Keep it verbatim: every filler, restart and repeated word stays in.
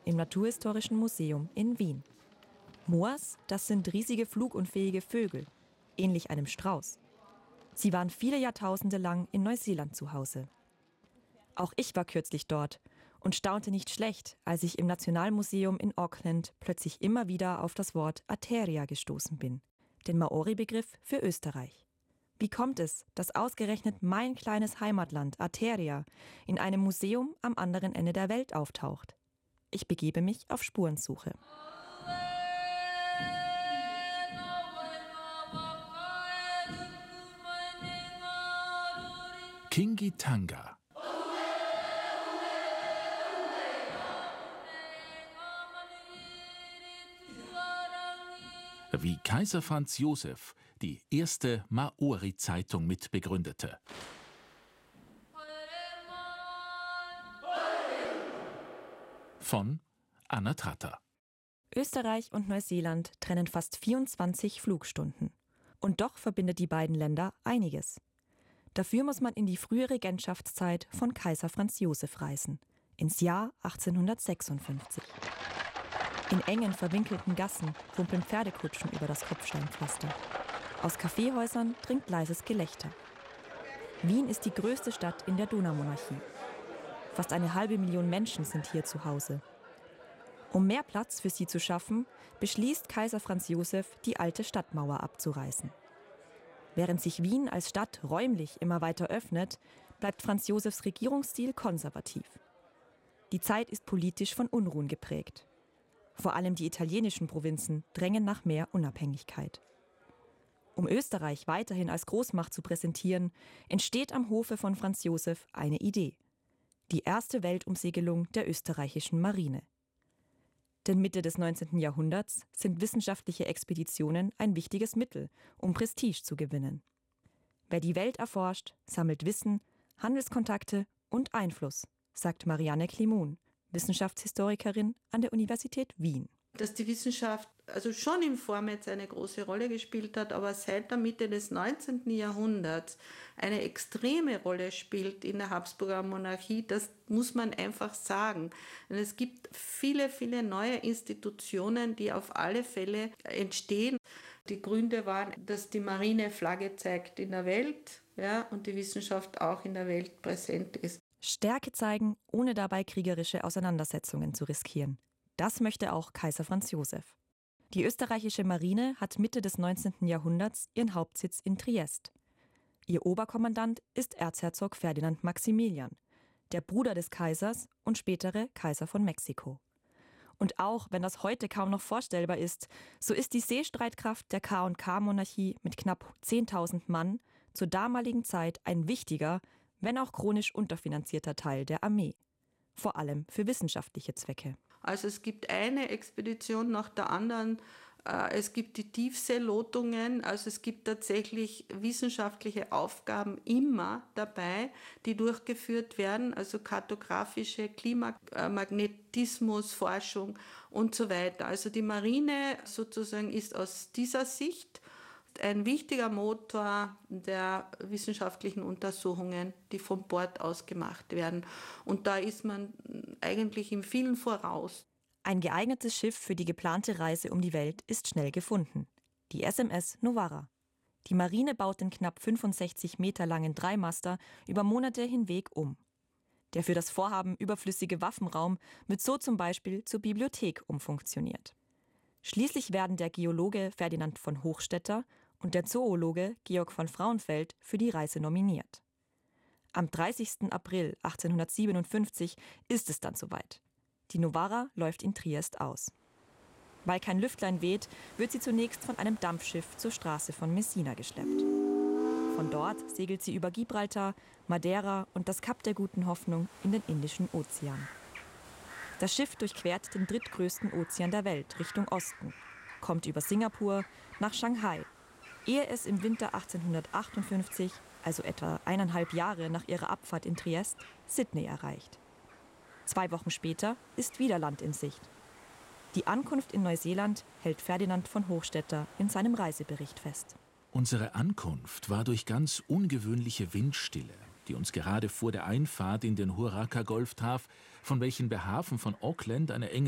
im Naturhistorischen Museum in Wien. Moas, das sind riesige flugunfähige Vögel, ähnlich einem Strauß. Sie waren viele Jahrtausende lang in Neuseeland zu Hause. Auch ich war kürzlich dort und staunte nicht schlecht, als ich im Nationalmuseum in Auckland plötzlich immer wieder auf das Wort Aotearoa gestoßen bin, den Maori-Begriff für Österreich. Wie kommt es, dass ausgerechnet mein kleines Heimatland Aotearoa in einem Museum am anderen Ende der Welt auftaucht? Ich begebe mich auf Spurensuche. Kingitanga. Wie Kaiser Franz Josef die erste Maori-Zeitung mitbegründete. Von Anna Tratter. Österreich und Neuseeland trennen fast vierundzwanzig Flugstunden. Und doch verbindet die beiden Länder einiges. Dafür muss man in die frühe Regentschaftszeit von Kaiser Franz Josef reisen, ins Jahr achtzehnhundertsechsundfünfzig. In engen, verwinkelten Gassen rumpeln Pferdekutschen über das Kopfsteinpflaster. Aus Kaffeehäusern dringt leises Gelächter. Wien ist die größte Stadt in der Donaumonarchie. Fast eine halbe Million Menschen sind hier zu Hause. Um mehr Platz für sie zu schaffen, beschließt Kaiser Franz Josef, die alte Stadtmauer abzureißen. Während sich Wien als Stadt räumlich immer weiter öffnet, bleibt Franz Josefs Regierungsstil konservativ. Die Zeit ist politisch von Unruhen geprägt. Vor allem die italienischen Provinzen drängen nach mehr Unabhängigkeit. Um Österreich weiterhin als Großmacht zu präsentieren, entsteht am Hofe von Franz Josef eine Idee: die erste Weltumsegelung der österreichischen Marine. Denn Mitte des neunzehnten Jahrhunderts sind wissenschaftliche Expeditionen ein wichtiges Mittel, um Prestige zu gewinnen. Wer die Welt erforscht, sammelt Wissen, Handelskontakte und Einfluss, sagt Marianne Klimun, Wissenschaftshistorikerin an der Universität Wien. Dass die Wissenschaft also schon im Vormärz eine große Rolle gespielt hat, aber seit der Mitte des neunzehnten Jahrhunderts eine extreme Rolle spielt in der Habsburger Monarchie, das muss man einfach sagen. Und es gibt viele, viele neue Institutionen, die auf alle Fälle entstehen. Die Gründe waren, dass die Marine Flagge zeigt in der Welt, ja, und die Wissenschaft auch in der Welt präsent ist. Stärke zeigen, ohne dabei kriegerische Auseinandersetzungen zu riskieren. Das möchte auch Kaiser Franz Josef. Die österreichische Marine hat Mitte des neunzehnten Jahrhunderts ihren Hauptsitz in Triest. Ihr Oberkommandant ist Erzherzog Ferdinand Maximilian, der Bruder des Kaisers und spätere Kaiser von Mexiko. Und auch wenn das heute kaum noch vorstellbar ist, so ist die Seestreitkraft der K und K-Monarchie mit knapp zehntausend Mann zur damaligen Zeit ein wichtiger, wenn auch chronisch unterfinanzierter Teil der Armee. Vor allem für wissenschaftliche Zwecke. Also es gibt eine Expedition nach der anderen, es gibt die Tiefseelotungen, also es gibt tatsächlich wissenschaftliche Aufgaben immer dabei, die durchgeführt werden, also kartografische Klimamagnetismusforschung und so weiter. Also die Marine sozusagen ist aus dieser Sicht ein wichtiger Motor der wissenschaftlichen Untersuchungen, die von Bord aus gemacht werden. Und da ist man eigentlich in vielen voraus. Ein geeignetes Schiff für die geplante Reise um die Welt ist schnell gefunden. Die S M S Novara. Die Marine baut den knapp fünfundsechzig Meter langen Dreimaster über Monate hinweg um. Der für das Vorhaben überflüssige Waffenraum wird so zum Beispiel zur Bibliothek umfunktioniert. Schließlich werden der Geologe Ferdinand von Hochstetter und der Zoologe Georg von Frauenfeld für die Reise nominiert. Am dreißigsten April achtzehnhundertsiebenundfünfzig ist es dann soweit. Die Novara läuft in Triest aus. Weil kein Lüftlein weht, wird sie zunächst von einem Dampfschiff zur Straße von Messina geschleppt. Von dort segelt sie über Gibraltar, Madeira und das Kap der Guten Hoffnung in den Indischen Ozean. Das Schiff durchquert den drittgrößten Ozean der Welt Richtung Osten, kommt über Singapur nach Shanghai, ehe es im Winter achtzehnhundertachtundfünfzig, also etwa eineinhalb Jahre nach ihrer Abfahrt in Triest, Sydney erreicht. Zwei Wochen später ist wieder Land in Sicht. Die Ankunft in Neuseeland hält Ferdinand von Hochstetter in seinem Reisebericht fest. Unsere Ankunft war durch ganz ungewöhnliche Windstille, die uns gerade vor der Einfahrt in den Huraka-Golf traf, von welchen der Hafen von Auckland eine enge